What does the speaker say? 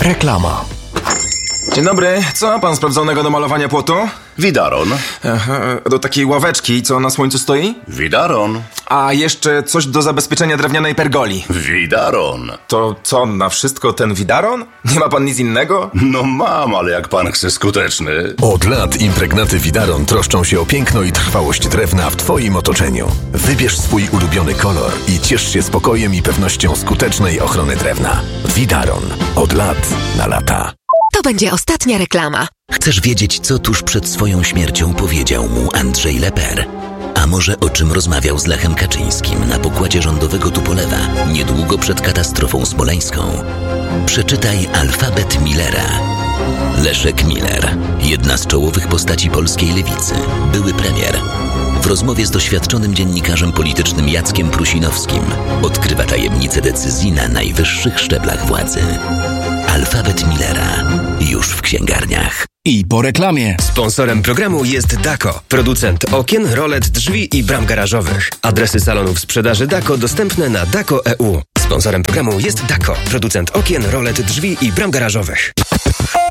Reklama. Dzień dobry, co ma pan sprawdzonego do malowania płotu? Widaron. Aha, do takiej ławeczki, co na słońcu stoi? Widaron. A jeszcze coś do zabezpieczenia drewnianej pergoli. Widaron. To co, na wszystko ten widaron? Nie ma pan nic innego? No mam, ale jak pan chce skuteczny. Od lat impregnaty Widaron troszczą się o piękno i trwałość drewna w Twoim otoczeniu. Wybierz swój ulubiony kolor i ciesz się spokojem i pewnością skutecznej ochrony drewna. Widaron. Od lat na lata. To będzie ostatnia reklama. Chcesz wiedzieć, co tuż przed swoją śmiercią powiedział mu Andrzej Leper? A może o czym rozmawiał z Lechem Kaczyńskim na pokładzie rządowego Tupolewa niedługo przed katastrofą smoleńską? Przeczytaj Alfabet Millera. Leszek Miller, jedna z czołowych postaci polskiej lewicy, były premier. W rozmowie z doświadczonym dziennikarzem politycznym Jackiem Prusinowskim odkrywa tajemnice decyzji na najwyższych szczeblach władzy. Alfabet Millera. Już w księgarniach. I po reklamie. Sponsorem programu jest Dako, producent okien, rolet, drzwi i bram garażowych. Adresy salonów sprzedaży Dako dostępne na Dako.eu. Sponsorem programu jest Dako, producent okien, rolet, drzwi i bram garażowych.